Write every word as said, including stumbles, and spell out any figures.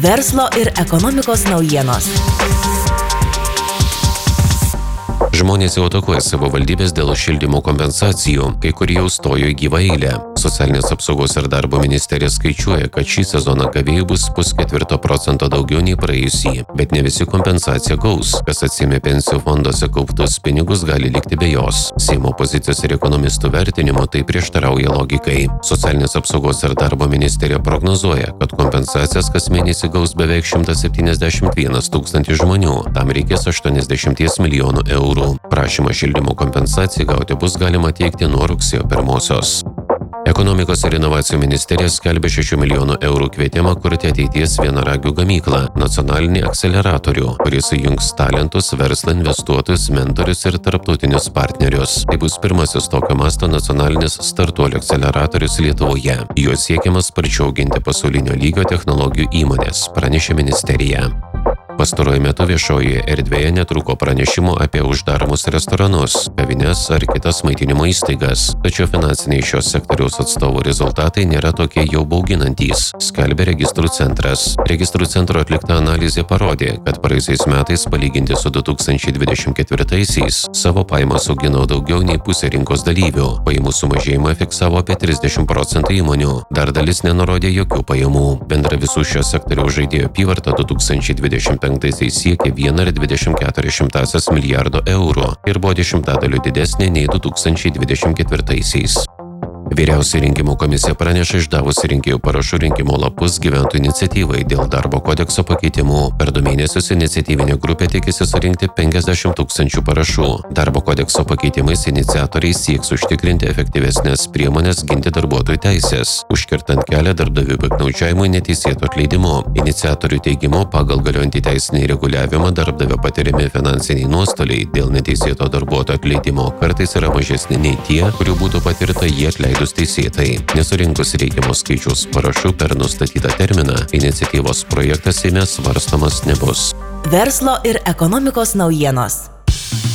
Verslo ir ekonomikos naujienos. Žmonės jau atakuoja savivaldybės dėl šildymo kompensacijų, kai kurie jau stojo į gyvą eilę. Socialinės apsaugos ir darbo ministerija skaičiuoja, kad šį sezoną gavėjų bus pusketvirto procento daugiau nei praėjusį, bet ne visi kompensaciją gaus. Kas atsiėmė pensijų fonduose kauptus pinigus, gali likti be jos. Seimo opozicijos ir ekonomistų vertinimo tai prieštarauja logikai. Socialinės apsaugos ir darbo ministerija prognozuoja, kad kompensacijas kas mėnesį gaus beveik šimtas septyniasdešimt vienas tūkstantis žmonių. Tam reikės aštuoniasdešimt milijonų eurų. Prašymą šildymo kompensacijai gauti bus galima teikti nuo rugsėjo pirmosios. Ekonomikos ir inovacijų ministerija skelbia šešių milijonų eurų kvietimą kurti ateities vienaragių gamyklą – nacionalinį akseleratorių, kuris sujungs talentus, verslą, investuotojus, mentorius ir tarptautinius partnerius. Tai bus pirmasis tokio masto nacionalinis startuolių akseleratorius Lietuvoje. Juo siekiama sparčiau auginti pasaulinio lygio technologijų įmonės, pranešė ministerija. Pastaruoju metu viešojoje erdvėje netrūko pranešimų apie uždaromus restoranus, kavines ar kitas maitinimo įstaigas, tačiau finansiniai šios sektoriaus atstovų rezultatai nėra tokie jau bauginantys, skelbia Registrų centras. Registrų centro atlikta analizė parodė, kad praėjusiais metais palyginti su du tūkstančiai dvidešimt ketvirtaisiais savo pajamas augino daugiau nei pusė rinkos dalyvių, pajamų sumažėjimą fiksavo apie trisdešimt procentų įmonių, dar dalis nenurodė jokių pajamų. Bendra visų šio sektoriaus žaidėjų apyvarta du tūkstančiai dvidešimt penktaisiais siekė vieną ir dvidešimt keturias šimtąsias milijardo eurų ir buvo dešimtadaliu didesnė nei du tūkstančiai dvidešimt ketvirtaisiais. Vyriausioji rinkimų komisija praneša išdavusi rinkėjų parašų rinkimo lapus gyventojų iniciatyvai dėl darbo kodekso pakeitimų. Per du mėnesius iniciatyvinė grupė tikisi surinkti penkiasdešimt tūkstančių parašų. Darbo kodekso pakeitimais iniciatoriai sieks užtikrinti efektyvesnės priemonės ginti darbuotojų teisės, užkirtant kelią darbdavių piktnaudžiavimui neteisėtu atleidimu. Iniciatorių teigimu, pagal galiojantį teisinį reguliavimą darbdavio patiriami finansiniai nuostoliai dėl neteisėto darbuotojo atleidimo kartais yra mažesni nei tie, kurių būtų patirta jie atleidus teisėtai. Nesurinkus reikiamos skaičiaus parašų per nustatytą terminą, iniciatyvos projektas Seime svarstomas nebus. Verslo ir ekonomikos naujienos.